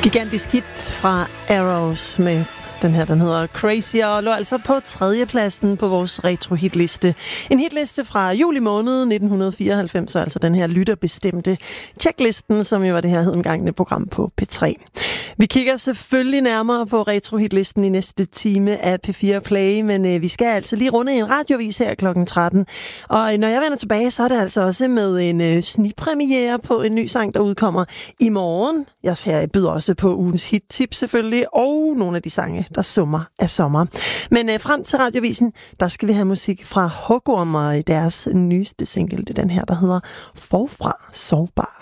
Gigantisk hit fra Arrows med den her, den hedder Crazy, og lå altså på 3. pladsen på vores retro-hitliste. En hitliste fra juli måned 1994, så altså den her lytterbestemte checklisten, som jo var det her hedengangne program på P3. Vi kigger selvfølgelig nærmere på retro-hitlisten i næste time af P4 Play, men vi skal altså lige runde en radiovis her kl. 13. Og når jeg vender tilbage, så er det altså også med en snigpremiere på en ny sang, der udkommer i morgen. Jeg byder også på ugens hit-tip selvfølgelig, og nogle af de sange, der summer af sommer. Men frem til radiovisen, der skal vi have musik fra Hugorm og deres nyeste single. Det er den her, der hedder Forfra Sårbar.